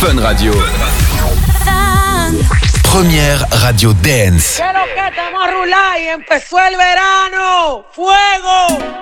Fun Radio. Première radio dance. ¿Qué es lo que estamos a rular y empezó el verano? ¡Fuego!